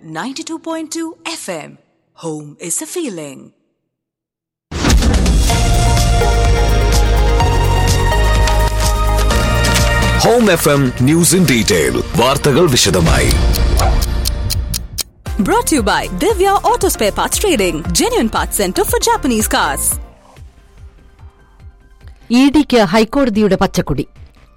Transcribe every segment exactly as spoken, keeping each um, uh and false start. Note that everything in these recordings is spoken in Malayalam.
ninety-two point two F M. Home is a feeling. Home F M News in Detail. വാർത്തകൾ വിശദമായി. Brought to you by Divya Auto Spare Parts Trading, genuine parts center for Japanese cars. ഇഡിക്ക് ഹൈക്കോടതിയുടെ പച്ചക്കൊടി.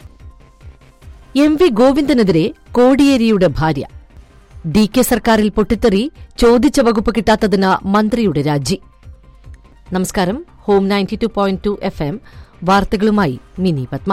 എം വി ഗോവിന്ദനെതിരെ കോടിയേരിയുടെ ഭാര്യ. ഡി കെ സർക്കാരിൽ പൊട്ടിത്തെറി, ചോദിച്ച വകുപ്പ് കിട്ടാത്തതിന് മന്ത്രിയുടെ രാജി. നമസ്കാരം. Home ninety two point two F M വാർത്തകളുമായി mini Padma.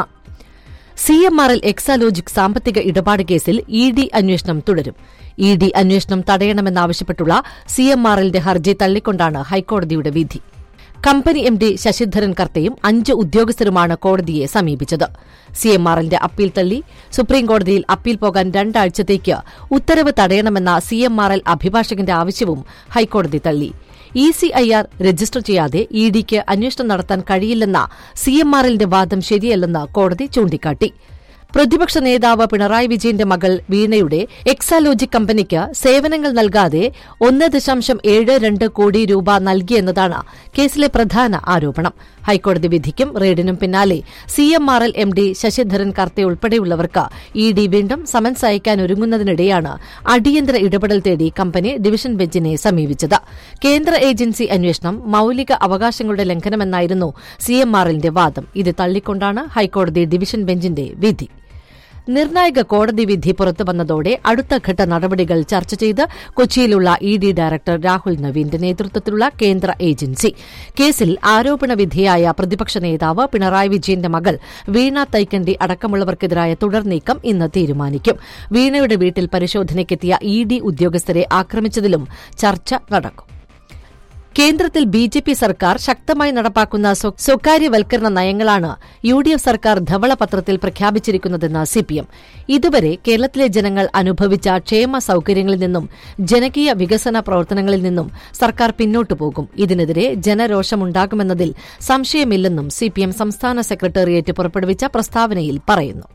C M R L Exalogic സാമ്പത്തിക ഇടപാട് കേസിൽ ഇ ഡി അന്വേഷണം തുടരും. ഇ ഡി അന്വേഷണം തടയണമെന്നാവശ്യപ്പെട്ടുള്ള സി എം ആർ എല്ലിന്റെ ഹർജി തള്ളിക്കൊണ്ടാണ് ഹൈക്കോടതിയുടെ വിധി. കമ്പനി എം ഡി ശശിധരൻ കർത്തയും അഞ്ച് ഉദ്യോഗസ്ഥരുമാണ് കോടതിയെ സമീപിച്ചത്. സി എം ആർ എല്ലിന്റെ അപ്പീൽ തള്ളി. സുപ്രീംകോടതിയിൽ അപ്പീൽ പോകാൻ രണ്ടാഴ്ചത്തേക്ക് ഉത്തരവ് തടയണമെന്ന സി എം ആർ എൽ അഭിഭാഷകന്റെ ആവശ്യവും ഹൈക്കോടതി തള്ളി. E C I R register ചെയ്യാതെ ഇ ഡിക്ക് അന്വേഷണം നടത്താൻ കഴിയില്ലെന്ന സി എം ആർ എല്ലിന്റെ വാദം ശരിയല്ലെന്ന് കോടതി ചൂണ്ടിക്കാട്ടി. പ്രതിപക്ഷ നേതാവ് പിണറായി വിജയന്റെ മകൾ വീണയുടെ എക്സാലോജിക് കമ്പനിക്ക് സേവനങ്ങൾ നൽകാതെ ഒന്ന് ദശാംശം ഏഴ് രണ്ട് കോടി രൂപ നൽകിയെന്നതാണ് കേസിലെ പ്രധാന ആരോപണം. ഹൈക്കോടതി വിധിക്കും റെയ്ഡിനും പിന്നാലെ C M R L M D Sasidharan കർത്തെ ഉൾപ്പെടെയുള്ളവർക്ക് E D വീണ്ടും സമൻസ് അയക്കാനൊരുങ്ങുന്നതിനിടെയാണ് അടിയന്തര ഇടപെടൽ തേടി കമ്പനി ഡിവിഷൻ ബെഞ്ചിനെ സമീപിച്ചത്. കേന്ദ്ര ഏജൻസി അന്വേഷണം മൌലിക അവകാശങ്ങളുടെ ലംഘനമെന്നായിരുന്നു സി എം ആർ എല്ലിന്റെ വാദം. ഇത് തള്ളിക്കൊണ്ടാണ് ഹൈക്കോടതി ഡിവിഷൻ ബെഞ്ചിന്റെ വിധി. നിർണായക കോടതി വിധി പുറത്തുവന്നതോടെ അടുത്തഘട്ട നടപടികൾ ചർച്ച ചെയ്ത് കൊച്ചിയിലുള്ള ഇ ഡി ഡയറക്ടർ രാഹുൽ നവീന്റെ നേതൃത്വത്തിലുള്ള കേന്ദ്ര ഏജൻസി കേസിൽ ആരോപണ വിധേയായ പ്രതിപക്ഷ നേതാവ് പിണറായി വിജയന്റെ മകൾ വീണ തൈക്കണ്ടി അടക്കമുള്ളവർക്കെതിരായ തുടർനീക്കം ഇന്ന് തീരുമാനിക്കും. വീണയുടെ വീട്ടിൽ പരിശോധനയ്ക്കെത്തിയ ഇ ഡി ഉദ്യോഗസ്ഥരെ ആക്രമിച്ചതിലും ചർച്ച നടക്കും. കേന്ദ്രത്തിൽ ബി ജെ പി സർക്കാർ ശക്തമായി നടപ്പാക്കുന്ന സ്വകാര്യവൽക്കരണ നയങ്ങളാണ് യു ഡി എഫ് സർക്കാർ ധവളപത്രത്തിൽ പ്രഖ്യാപിച്ചിരിക്കുന്നതെന്ന് സി പി എം. ഇതുവരെ കേരളത്തിലെ ജനങ്ങൾ അനുഭവിച്ച ക്ഷേമ സൌകര്യങ്ങളിൽ നിന്നും ജനകീയ വികസന പ്രവർത്തനങ്ങളിൽ നിന്നും സർക്കാർ പിന്നോട്ടു പോകും. ഇതിനെതിരെ ജനരോഷമുണ്ടാകുമെന്നതിൽ സംശയമില്ലെന്നും സി പി എം സംസ്ഥാന സെക്രട്ടേറിയറ്റ് പുറപ്പെടുവിച്ച പ്രസ്താവനയിൽ പറയുന്നു.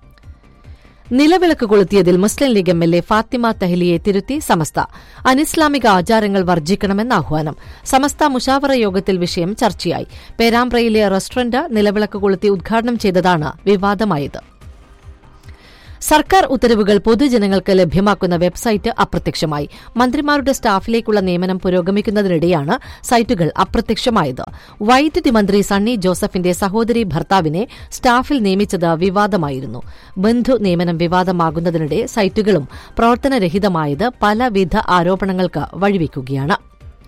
നിലവിളക്ക് കൊളുത്തിയതിൽ മുസ്ലിം league M L A Fathima തഹ്ലിയെ തിരുത്തി സമസ്ത. അനിസ്ലാമിക ആചാരങ്ങൾ വർജിക്കണമെന്ന് ആഹ്വാനം. സമസ്ത മുഷാവറ യോഗത്തിൽ വിഷയം ചർച്ചയായി. പേരാമ്പ്രയിലെ റെസ്റ്റോറന്റ് നിലവിളക്ക് കൊളുത്തി ഉദ്ഘാടനം ചെയ്തതാണ് വിവാദമായത്. സർക്കാർ ഉത്തരവുകൾ പൊതുജനങ്ങൾക്ക് ലഭ്യമാക്കുന്ന വെബ്സൈറ്റ് അപ്രത്യക്ഷമായി. മന്ത്രിമാരുടെ സ്റ്റാഫിലേക്കുള്ള നിയമനം പുരോഗമിക്കുന്നതിനിടെയാണ് സൈറ്റുകൾ അപ്രത്യക്ഷമായത്. വൈദ്യുതി മന്ത്രി സണ്ണി ജോസഫിന്റെ സഹോദരി ഭർത്താവിനെ സ്റ്റാഫിൽ നിയമിച്ചത് വിവാദമായിരുന്നു. ബന്ധു നിയമനം വിവാദമാകുന്നതിനിടെ സൈറ്റുകളും പ്രവർത്തനരഹിതമായത് പലവിധ ആരോപണങ്ങൾക്ക് വഴിവെക്കുകയാണ്.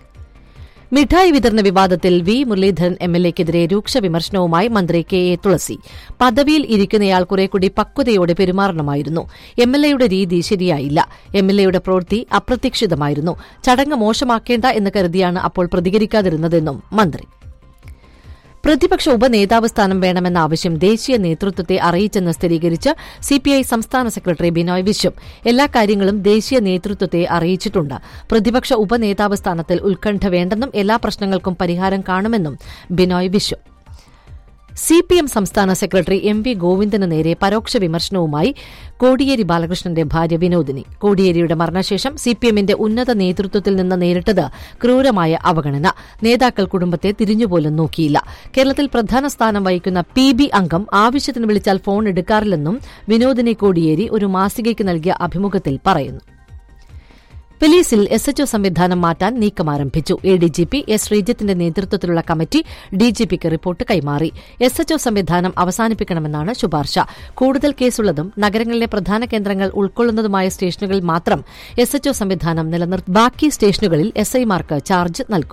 മിഠായി വിതരണ വിവാദത്തിൽ വി മുരളീധരൻ എം എൽ എക്കെതിരെ രൂക്ഷ വിമർശനവുമായി മന്ത്രി കെ എ തുളസി. പദവിയിൽ ഇരിക്കുന്നയാൾ കുറേക്കൂടി പക്വതയോടെ പെരുമാറണമായിരുന്നു. എം എൽ എയുടെ രീതി ശരിയായില്ല. എം എൽ എയുടെ പ്രവൃത്തി അപ്രതീക്ഷിതമായിരുന്നു. ചടങ്ങ് മോശമാക്കേണ്ട എന്ന് കരുതിയാണ് അപ്പോൾ പ്രതികരിക്കാതിരുന്നതെന്നും മന്ത്രി. പ്രതിപക്ഷ ഉപനേതാവ് സ്ഥാനം വേണമെന്ന ആവശ്യം ദേശീയ നേതൃത്വത്തെ അറിയിച്ചെന്ന് സ്ഥിരീകരിച്ച് സിപിഐ സംസ്ഥാന സെക്രട്ടറി ബിനോയ് വിശ്വം. എല്ലാ കാര്യങ്ങളും ദേശീയ നേതൃത്വത്തെ അറിയിച്ചിട്ടുണ്ട്. പ്രതിപക്ഷ ഉപനേതാവ് സ്ഥാനത്തിൽ ഉത്കണ്ഠ വേണ്ടെന്നും എല്ലാ പ്രശ്നങ്ങൾക്കും പരിഹാരം കാണുമെന്നും Binoy Viswam. C P M സംസ്ഥാന സെക്രട്ടറി എം വി ഗോവിന്ദന് നേരെ പരോക്ഷ വിമർശനവുമായി കോടിയേരി ബാലകൃഷ്ണന്റെ ഭാര്യ വിനോദിനി. കോടിയേരിയുടെ മരണശേഷം സിപിഎമ്മിന്റെ ഉന്നത നേതൃത്വത്തിൽ നിന്ന് നേരിട്ടത് ക്രൂരമായ അവഗണന. നേതാക്കൾ കുടുംബത്തെ തിരിഞ്ഞുപോലും നോക്കിയില്ല. കേരളത്തിൽ പ്രധാന സ്ഥാനം വഹിക്കുന്ന പി ബി അംഗം ആവശ്യത്തിന് വിളിച്ചാൽ ഫോൺ എടുക്കാറില്ലെന്നും വിനോദിനി കോടിയേരി ഒരു മാസികയ്ക്ക് നൽകിയ അഭിമുഖത്തിൽ പറയുന്നു. പോലീസിൽ എസ് എച്ച് ഒ സംവിധാനം മാറ്റാൻ നീക്കം ആരംഭിച്ചു. A D G P S ശ്രീജിത്തിന്റെ നേതൃത്വത്തിലുള്ള കമ്മിറ്റി ഡിജിപിക്ക് റിപ്പോർട്ട് കൈമാറി. എസ് എച്ച് ഒ സംവിധാനം അവസാനിപ്പിക്കണമെന്നാണ് ശുപാർശ. കൂടുതൽ കേസുള്ളതും നഗരങ്ങളിലെ പ്രധാന കേന്ദ്രങ്ങൾ ഉൾക്കൊള്ളുന്നതുമായ സ്റ്റേഷനുകളിൽ മാത്രം എസ് എച്ച് ഒ സംവിധാനം നിലനിർത്തും. ബാക്കി സ്റ്റേഷനുകളിൽ എസ് ഐമാർക്ക് ചാർജ് നൽകും.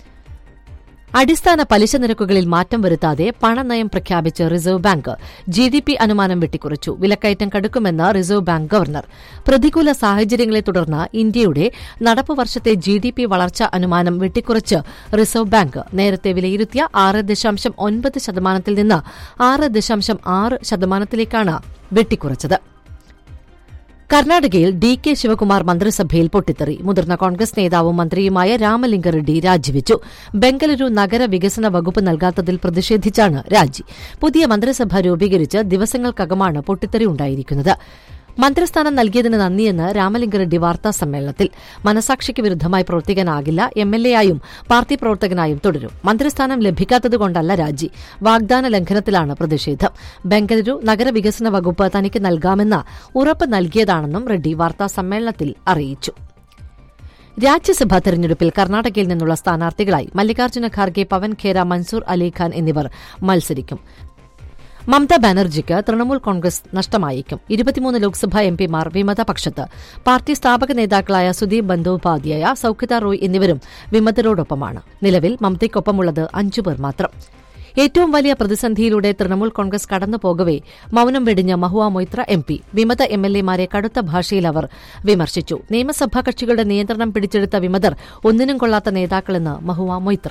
അടിസ്ഥാന പലിശ നിരക്കുകളിൽ മാറ്റം വരുത്താതെ പണനയം പ്രഖ്യാപിച്ച് reserve bank. G D P അനുമാനം വെട്ടിക്കുറച്ചു. വിലക്കയറ്റം കടുക്കുമെന്ന് റിസർവ് ബാങ്ക് ഗവർണർ. പ്രതികൂല സാഹചര്യങ്ങളെ തുടർന്ന് ഇന്ത്യയുടെ നടപ്പ് വർഷത്തെ ജി ഡി പി വളർച്ച അനുമാനം വെട്ടിക്കുറച്ച് റിസർവ് ബാങ്ക്. നേരത്തെ വിലയിരുത്തിയ ആറ് ദശാംശം ഒൻപത് ശതമാനത്തിൽ നിന്ന് ആറ് ദശാംശം ആറ് ശതമാനത്തിലേക്കാണ് വെട്ടിക്കുറച്ചത്. കർണാടകയിൽ ഡി കെ ശിവകുമാർ മന്ത്രിസഭയിൽ പൊട്ടിത്തെറി. മുതിർന്ന കോൺഗ്രസ് നേതാവും മന്ത്രിയുമായ രാമലിംഗ റെഡ്ഡി രാജിവെച്ചു. ബംഗളൂരു നഗര വികസന വകുപ്പ് നൽകാത്തതിൽ പ്രതിഷേധിച്ചാണ് രാജി. പുതിയ മന്ത്രിസഭ രൂപീകരിച്ച് ദിവസങ്ങൾക്കകമാണ് പൊട്ടിത്തെറി ഉണ്ടായിരിക്കുന്നത്. മന്ത്രിസ്ഥാനം നൽകിയതിന് നന്ദിയെന്ന് രാമലിംഗറെഡ്ഡി വാർത്താ സമ്മേളനത്തിൽ. മനസാക്ഷിക്ക് വിരുദ്ധമായി പ്രവർത്തിക്കാനാകില്ല. എം എൽ എ ആയും പാർട്ടി പ്രവർത്തകനായും തുടരും. മന്ത്രിസ്ഥാനം ലഭിക്കാത്തതുകൊണ്ടല്ല രാജി. വാഗ്ദാന ലംഘനത്തിലാണ് പ്രതിഷേധം. ബംഗളൂരു നഗരവികസന വകുപ്പ് തനിക്ക് നൽകാമെന്ന ഉറപ്പ് നൽകിയതാണെന്നും റെഡ്ഡി വാർത്താ സമ്മേളനത്തിൽ അറിയിച്ചു. രാജ്യസഭാ തെരഞ്ഞെടുപ്പിൽ കർണാടകയിൽ നിന്നുള്ള സ്ഥാനാർത്ഥികളായി മല്ലികാർജ്ജുന ഖാർഗെ, പവൻ ഖേര, മൻസൂർ അലിഖാൻ എന്നിവർ മത്സരിക്കും. മമതാ ബാനർജിക്ക് തൃണമൂൽ കോൺഗ്രസ് നഷ്ടമായേക്കും. ഇരുപത്തിമൂന്ന് ലോക്സഭാ എംപിമാർ വിമതപക്ഷത്ത്. പാർട്ടി സ്ഥാപക നേതാക്കളായ സുദീപ് ബന്ദോപാധ്യായ, സൌഖ്യത റോയ് എന്നിവരും വിമതരോടൊപ്പമാണ്. നിലവിൽ മമതയ്ക്കൊപ്പമുള്ളത് അഞ്ചുപേർ മാത്രം. ഏറ്റവും വലിയ പ്രതിസന്ധിയിലൂടെ തൃണമൂൽ കോൺഗ്രസ് കടന്നുപോകവെ മൌനം വെടിഞ്ഞ മഹുവ മൊയ്ത്ര എം പി. വിമത എം എൽ എമാരെ കടുത്ത ഭാഷയിൽ അവർ വിമർശിച്ചു. നിയമസഭാ കക്ഷികളുടെ നിയന്ത്രണം പിടിച്ചെടുത്ത വിമതർ ഒന്നിനും കൊള്ളാത്ത നേതാക്കളെന്ന് Mahua Moitra.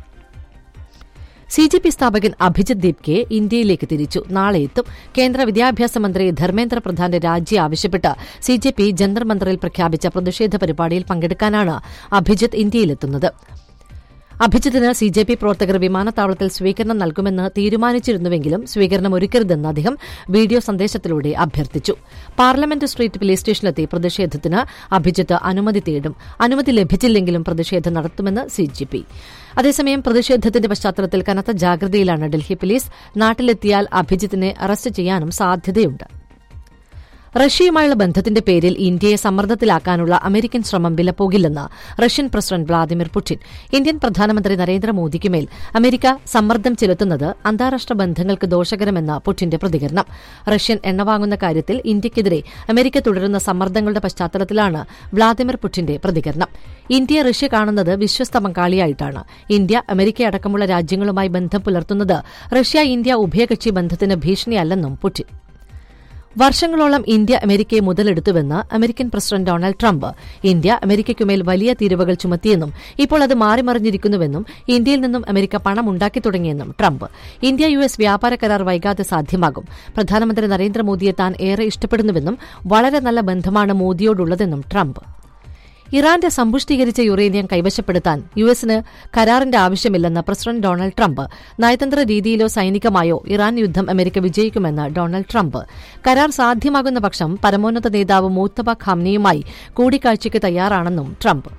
C J P സ്ഥാപകൻ അഭിജിത് ദീപ്കെ ഇന്ത്യയിലേക്ക് തിരിച്ചു. നാളെ എത്തും. കേന്ദ്ര വിദ്യാഭ്യാസ മന്ത്രി ധർമ്മേന്ദ്ര പ്രധാന്റെ രാജി ആവശ്യപ്പെട്ട് സി ജെ പി ജന്തർ മന്ദറിൽ പ്രഖ്യാപിച്ച പ്രതിഷേധ പരിപാടിയിൽ പങ്കെടുക്കാനാണ് അഭിജിത്ത് ഇന്ത്യയിലെത്തുന്നത്. അഭിജിത്തിന് സി ജെ പി പ്രവർത്തകർ വിമാനത്താവളത്തിൽ സ്വീകരണം നൽകുമെന്ന് തീരുമാനിച്ചിരുന്നുവെങ്കിലും സ്വീകരണം ഒരുക്കരുതെന്ന് അദ്ദേഹം വീഡിയോ സന്ദേശത്തിലൂടെ അഭ്യർത്ഥിച്ചു. പാർലമെന്റ് സ്ട്രീറ്റ് പോലീസ് സ്റ്റേഷനിലെത്തി പ്രതിഷേധത്തിന് അഭിജിത്ത് അനുമതി തേടും. അനുമതി ലഭിച്ചില്ലെങ്കിലും പ്രതിഷേധം നടത്തുമെന്ന് സി ജെ പി. അതേസമയം പ്രതിഷേധത്തിന്റെ പശ്ചാത്തലത്തിൽ കനത്ത ജാഗ്രതയിലാണ് ഡൽഹി പോലീസ്. നാട്ടിലെത്തിയാൽ അഭിജിത്തിനെ അറസ്റ്റ് ചെയ്യാനും സാധ്യതയുണ്ട്. റഷ്യയുമായുള്ള ബന്ധത്തിന്റെ പേരിൽ ഇന്ത്യയെ സമ്മർദ്ദത്തിലാക്കാനുള്ള അമേരിക്കൻ ശ്രമം വിലപ്പോകില്ലെന്ന് Russian president Vladimir Putin. Indian പ്രധാനമന്ത്രി നരേന്ദ്രമോദിക്കുമേൽ അമേരിക്ക സമ്മർദ്ദം ചെലുത്തുന്നത് അന്താരാഷ്ട്ര ബന്ധങ്ങൾക്ക് ദോഷകരമെന്ന പുടിന്റെ പ്രതികരണം. റഷ്യൻ എണ്ണ വാങ്ങുന്ന കാര്യത്തിൽ ഇന്ത്യയ്ക്കെതിരെ അമേരിക്ക തുടരുന്ന സമ്മർദ്ദങ്ങളുടെ പശ്ചാത്തലത്തിലാണ് വ്ളാദിമിർ പുടിന്റെ പ്രതികരണം. ഇന്ത്യ റഷ്യ കാണുന്നത് വിശ്വസ്ത പങ്കാളിയായിട്ടാണ്. ഇന്ത്യ അമേരിക്ക അടക്കമുള്ള രാജ്യങ്ങളുമായി ബന്ധം പുലർത്തുന്നത് റഷ്യ ഇന്ത്യ ഉഭയകക്ഷി ബന്ധത്തിന് ഭീഷണിയല്ലെന്നും പുടിൻ. വർഷങ്ങളോളം ഇന്ത്യ അമേരിക്കയെ മുതലെടുത്തുവെന്ന് American president Donald Trump. India അമേരിക്കയ്ക്കുമേൽ വലിയ തീരുവകൾ ചുമത്തിയെന്നും ഇപ്പോൾ അത് മാറിമറിഞ്ഞിരിക്കുന്നുവെന്നും ഇന്ത്യയിൽ നിന്നും അമേരിക്ക പണം ഉണ്ടാക്കി തുടങ്ങിയെന്നും ട്രംപ്. ഇന്ത്യ യു എസ് വ്യാപാര കരാർ വൈകാതെ സാധ്യമാകും. പ്രധാനമന്ത്രി നരേന്ദ്രമോദിയെ താൻ ഏറെ ഇഷ്ടപ്പെടുന്നുവെന്നും വളരെ നല്ല ബന്ധമാണ് മോദിയോടുള്ളതെന്നും ട്രംപ്. ഇറാന്റെ സമ്പുഷ്ടീകരിച്ച യുറേനിയം കൈവശപ്പെടുത്താൻ യു എസിന് കരാറിന്റെ ആവശ്യമില്ലെന്ന് പ്രസിഡന്റ് ഡൊണാൾഡ് ട്രംപ്. നയതന്ത്ര രീതിയിലോ സൈനികമായോ ഇറാൻ യുദ്ധം അമേരിക്ക വിജയിക്കുമെന്ന് ഡൊണാൾഡ് ട്രംപ്. കരാർ സാധ്യമാകുന്ന പക്ഷം പരമോന്നത നേതാവ് മൂത്തബ ഖാംനിയുമായി കൂടിക്കാഴ്ചയ്ക്ക് തയ്യാറാണെന്നും ട്രംപ്.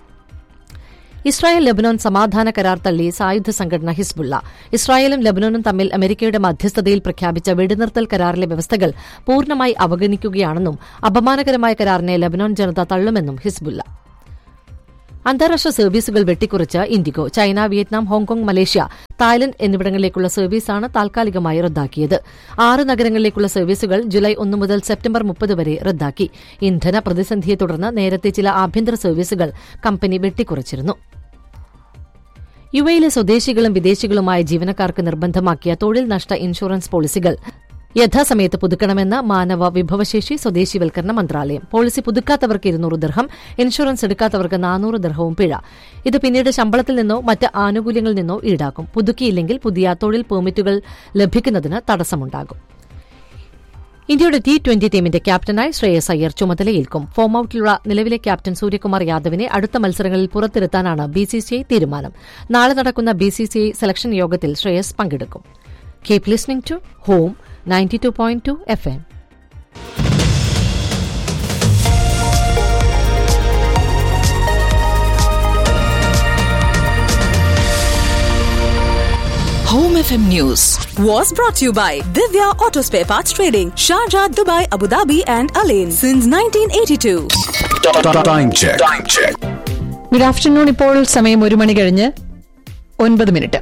ഇസ്രായേൽ ലബനോൻ സമാധാന കരാർ തള്ളി സായുധ സംഘടന ഹിസ്ബുള്ള. ഇസ്രായേലും ലബനോനും തമ്മിൽ അമേരിക്കയുടെ മധ്യസ്ഥതയിൽ പ്രഖ്യാപിച്ച വെടിനിർത്തൽ കരാറിലെ വ്യവസ്ഥകൾ പൂർണ്ണമായി അവഗണിക്കുകയാണെന്നും അപമാനകരമായ കരാറിനെ ലബനോൻ ജനത തള്ളുമെന്നും ഹിസ്ബുള്ള. അന്താരാഷ്ട്ര സർവീസുകൾ വെട്ടിക്കുറച്ച് IndiGo. China, Vietnam, Hong Kong, Malaysia, Thailand എന്നിവിടങ്ങളിലേക്കുള്ള സർവീസാണ് താൽക്കാലികമായി റദ്ദാക്കിയത്. ആറ് നഗരങ്ങളിലേക്കുള്ള സർവീസുകൾ ജൂലൈ ഒന്ന് മുതൽ സെപ്റ്റംബർ മുപ്പത് വരെ റദ്ദാക്കി. ഇന്ധന പ്രതിസന്ധിയെ തുടർന്ന് നേരത്തെ ചില ആഭ്യന്തര സർവീസുകൾ കമ്പനി വെട്ടിക്കുറച്ചിരുന്നു. യുഎയിലെ സ്വദേശികളും വിദേശികളുമായ ജീവനക്കാർക്ക് നിർബന്ധമാക്കിയ തൊഴിൽ നഷ്ട ഇൻഷുറൻസ് പോളിസികൾ യഥാസമയത്ത് പുതുക്കണമെന്ന് മാനവ വിഭവശേഷി സ്വദേശിവൽക്കരണ മന്ത്രാലയം. പോളിസി പുതുക്കാത്തവർക്ക് ഇരുന്നൂറ് ദിർഹം, ഇൻഷുറൻസ് എടുക്കാത്തവർക്ക് നാനൂറ് ദിർഹവും പിഴ. ഇത് പിന്നീട് ശമ്പളത്തിൽ നിന്നോ മറ്റ് ആനുകൂല്യങ്ങളിൽ നിന്നോ ഈടാക്കും. പുതുക്കിയില്ലെങ്കിൽ പുതിയ തൊഴിൽ പെർമിറ്റുകൾ ലഭിക്കുന്നതിന് തടസ്സമുണ്ടാകും. ഇന്ത്യയുടെ ടി ട്വന്റി ടീമിന്റെ ക്യാപ്റ്റനായി ശ്രേയസ് അയ്യർ ചുമതലയേൽക്കും. ഫോം ഔട്ടിലുള്ള നിലവിലെ ക്യാപ്റ്റൻ സൂര്യകുമാർ യാദവിനെ അടുത്ത മത്സരങ്ങളിൽ പുറത്തിരുത്താനാണ് ബിസിസിഐ തീരുമാനം. നാളെ നടക്കുന്ന ബിസിസിഐ സെലക്ഷൻ യോഗത്തിൽ ശ്രേയസ് പങ്കെടുക്കും. Keep listening to home ninety-two point two F M. Home F M News was brought to you by Divya Auto Spare Parts Trading, Sharjah, Dubai, Abu Dhabi and Alain since nineteen eighty-two. Time check. Time check. Good afternoon. ഇപ്പോൾ സമയം ഒരു മണി കഴിഞ്ഞ് ഒൻപത് minute.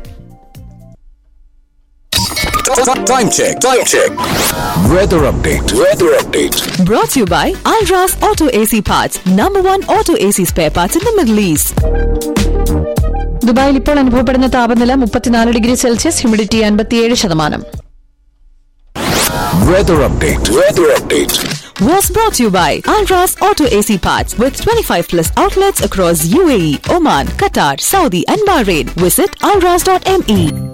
Time check. Time check. Weather update. Weather update. Brought to you by Alras Auto A C Parts, number one auto A C spare parts in the Middle East. ദുബായിൽ ഇപ്പോൾ അനുഭവപ്പെടുന്ന താപനില മുപ്പത്തിനാല് ഡിഗ്രി സെൽഷ്യസ്, ഹ്യൂമിഡിറ്റി അൻപത്തിയേഴ് ശതമാനം. Weather update. Weather update. Was brought to you by Alras Auto A C Parts with twenty-five plus outlets across U A E, Oman, Qatar, Saudi and Bahrain. Visit alras dot m e.